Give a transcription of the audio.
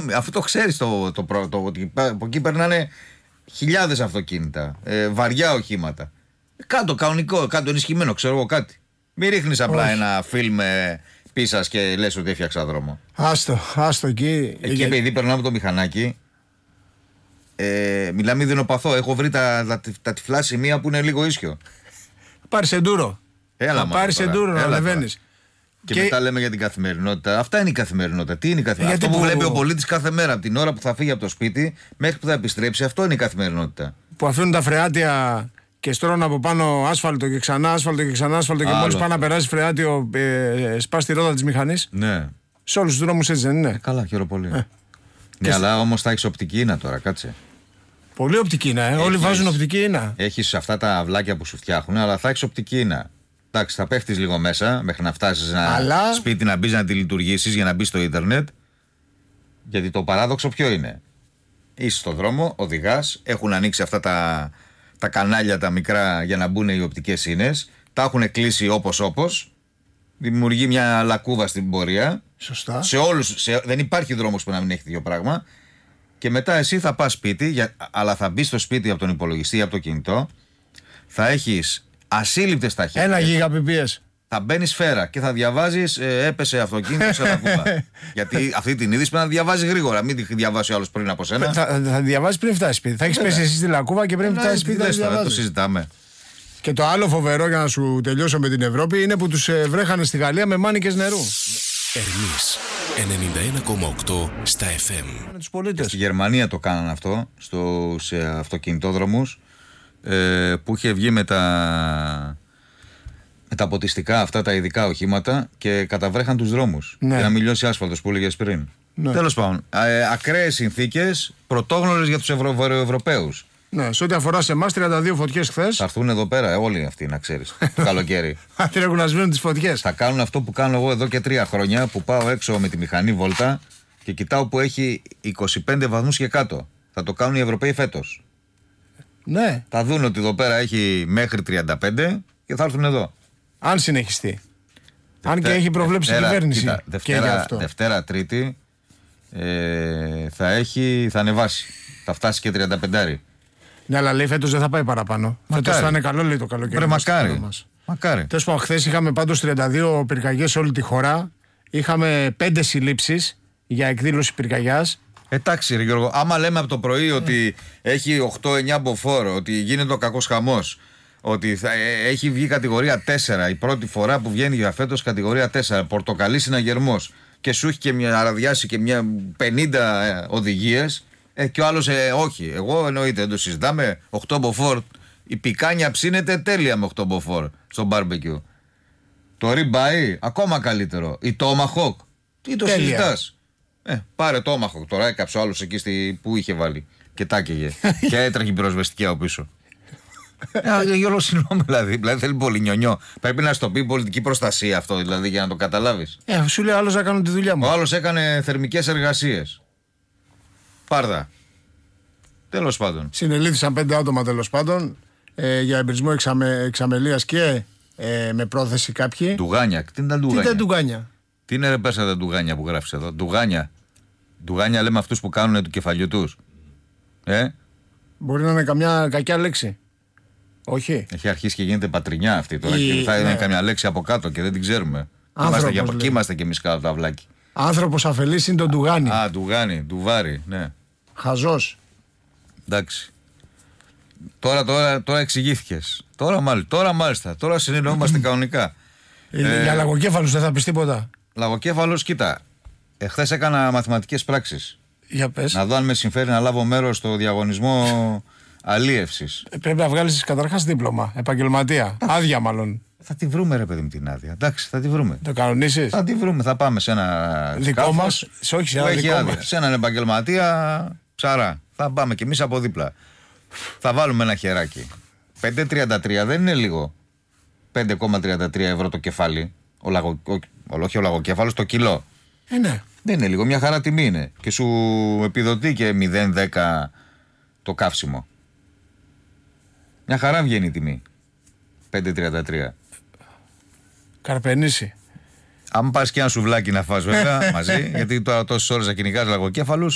αφού το ξέρεις ότι από εκεί περνάνε χιλιάδες αυτοκίνητα, βαριά οχήματα. Κάτω κανονικό, κάτω ενισχυμένο, ξέρω εγώ κάτι. Μην ρίχνεις απλά ένα φιλμ πίσας και λες ότι έφτιαξα δρόμο. Άστο εκεί. Εκεί επειδή περνάω από το μηχανάκι, μιλάμε δεινοπαθώ. Έχω βρει τα τυφλά σημεία που είναι λίγο ίσιο. Πάρεις εντούρο. Θα πάρεις εντούρο να ανεβαίνεις. Και μετά λέμε για την καθημερινότητα. Αυτά είναι η καθημερινότητα. Τι είναι η καθημερινότητα? Αυτό που βλέπει ο πολίτης κάθε μέρα, από την ώρα που θα φύγει από το σπίτι μέχρι που θα επιστρέψει, αυτό είναι η καθημερινότητα. Που αφήνουν τα φρεάτια και στρώνουν από πάνω άσφαλτο και ξανά άσφαλτο και ξανά άσφαλτο και μόλις πάνε να περάσει φρεάτιο, σπάς τη ρόδα της μηχανής. Ναι. Σε όλους τους δρόμους έτσι δεν είναι? Καλά, χαίρομαι πολύ. Ναι, αλλά όμως θα έχεις οπτική ίνα τώρα, κάτσε. Πολύ οπτική ίνα, όλοι βάζουν οπτική ίνα. Έχεις αυτά τα αυλάκια που σου φτιάχνουν, αλλά θα έχεις οπτική ίνα. Εντάξει, θα πέφτεις λίγο μέσα μέχρι να φτάσεις σπίτι να μπεις να τη λειτουργήσεις για να μπεις στο ίντερνετ. Γιατί το παράδοξο ποιο είναι? Είσαι στον δρόμο, οδηγάς, έχουν ανοίξει αυτά τα κανάλια τα μικρά για να μπουν οι οπτικές ίνες. Τα έχουν κλείσει όπως. Δημιουργεί μια λακκούβα στην πορεία. Σωστά. Δεν υπάρχει δρόμος που να μην έχει τέτοιο πράγμα. Και μετά εσύ θα πας σπίτι, αλλά θα μπεις στο σπίτι από τον υπολογιστή ή από το κινητό. Θα έχεις ασύλληπτες ταχύτητες. 1 Gbps. Θα μπαίνει σφαίρα και θα διαβάζεις έπεσε αυτοκίνητο σε λακκούβα. Γιατί αυτή την είδηση πρέπει να διαβάζεις γρήγορα. Μην τη διαβάσει ο άλλος πριν από σένα. Θα διαβάσεις πριν φτάσει σπίτι. Θα έχεις πέσει εσύ στη λακκούβα και πριν φτάσει σπίτι. Δεν το συζητάμε. Και το άλλο φοβερό, για να σου τελειώσω με την Ευρώπη, είναι που τους βρέχανε στη Γαλλία με μάνικες νερού. Ερμής 91,8 στα FM. Με τους πολίτες. Στη Γερμανία το κάνανε αυτό στους αυτοκινητόδρομους που είχε βγει με τα ποτιστικά αυτά τα ειδικά οχήματα και καταβρέχαν τους δρόμους. Ναι. Για να μην λιώσει άσφαλτος που έλεγες πριν. Ναι. Τέλος πάντων, ακραίες συνθήκες, πρωτόγνωρες για τους Ευρωπαίους. Ναι, σε ό,τι αφορά σε εμάς, 32 φωτιές χθες. Θα έρθουν εδώ πέρα όλοι αυτοί, να ξέρεις. Το καλοκαίρι. Αυτοί έχουν να σβήνουν τις φωτιές. Θα κάνουν αυτό που κάνω εγώ εδώ και 3 χρόνια, που πάω έξω με τη μηχανή βόλτα και κοιτάω που έχει 25 βαθμούς και κάτω. Θα το κάνουν οι Ευρωπαίοι φέτος. Ναι. Θα δουν ότι εδώ πέρα έχει μέχρι 35 και θα έρθουν εδώ. Αν συνεχιστεί. Αν και έχει προβλέψει η κυβέρνηση. Κοίτα, Δευτέρα, Τρίτη θα ανεβάσει. Θα φτάσει και 35. Ναι, αλλά λέει φέτος δεν θα πάει παραπάνω. Φέτος θα είναι καλό, λέει το καλοκαίρι. Μακάρι. Τέλος πάντων, χθες είχαμε πάντως 32 πυρκαγιές σε όλη τη χώρα. Είχαμε 5 συλλήψεις για εκδήλωση πυρκαγιάς. Εντάξει, ρε Γιώργο, άμα λέμε από το πρωί ότι έχει 8-9 μποφόρ, ότι γίνεται ο κακός χαμός, ότι έχει βγει κατηγορία 4, η πρώτη φορά που βγαίνει για φέτος κατηγορία 4, πορτοκαλί συναγερμός, και σου έχει και αραδιάσει και μια 50 οδηγίες. Και ο άλλος όχι. Εγώ εννοείται, δεν το συζητάμε. 8 μποφόρ. Η πικάνια ψήνεται τέλεια με 8 μποφόρ στο μπάρμπεκιου. Το ribeye ακόμα καλύτερο. Η tomahawk. Τι το συζητάς? Πάρε tomahawk. Τώρα έκαψε ο άλλος εκεί που είχε βάλει. Και τάκαιγε. Και έτρεχε η πυροσβεστική από πίσω. Γιώργο, συγγνώμη δηλαδή. Θέλει πολύ νιονιό. Πρέπει να στο πει πολιτική προστασία αυτό δηλαδή για να το καταλάβεις. Σου λέει άλλος να κάνω τη δουλειά μου. Ο άλλος έκανε θερμικές εργασίες. Πάρδα. Τέλος πάντων. Συνελήφθησαν 5 άτομα τέλος πάντων για εμπρισμό εξαμελίας και με πρόθεση κάποιοι. Ντουγάνια. Τι είναι τα ντουγάνια? Τι τα ντουγάνια? Τι είναι ρε πέσα τα ντουγάνια που γράφεις εδώ? Ντουγάνια. Ντουγάνια λέμε αυτούς που κάνουν του κεφαλιού τους. Μπορεί να είναι καμιά κακιά λέξη. Όχι. Έχει αρχίσει και γίνεται πατρινιά αυτή τώρα. Και θα είναι καμιά λέξη από κάτω και δεν την ξέρουμε. Είμαστε κι εμείς κάτω τα αυλάκι. Άνθρωπος αφελής είναι το ντουγάνι. Ντουγάνι, ντουβάρι, ναι. Χαζός. Εντάξει. Τώρα εξηγήθηκες. Τώρα μάλιστα. Τώρα συνεννοούμαστε κανονικά. Για λαγοκέφαλους δεν θα πεις τίποτα? Λαγοκέφαλος, κοίτα. Χθες έκανα μαθηματικές πράξεις. Για πες. Να δω αν με συμφέρει να λάβω μέρος στο διαγωνισμό αλίευσης. Πρέπει να βγάλεις καταρχάς δίπλωμα. Επαγγελματία. Άδεια μάλλον. Θα τη βρούμε ρε παιδί με την άδεια. Εντάξει, θα τη βρούμε. Το κανονίσεις? Θα τη βρούμε. Θα πάμε σε ένα δικό μας. Όχι, σε ένα δικό μας. Σε έναν επαγγελματία ψαρά. Θα πάμε κι εμείς από δίπλα. Θα βάλουμε ένα χεράκι. 5,33 δεν είναι λίγο. 5,33 ευρώ το κεφάλι. Όχι ο λαγοκέφαλος, το κιλό. Ναι. Δεν είναι λίγο. Μια χαρά τιμή είναι. Και σου επιδοτεί και 0,10 το καύσιμο. Μια χαρά βγαίνει η τιμή. 5,33. Καρπενήσι. Αν πάρεις και ένα σουβλάκι να φας βέβαια μαζί, γιατί τώρα τόσες ώρες θα κυνηγάς λαγοκέφαλους.